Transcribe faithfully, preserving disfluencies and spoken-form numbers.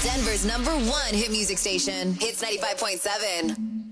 Denver's number one hit music station, Hits ninety-five point seven.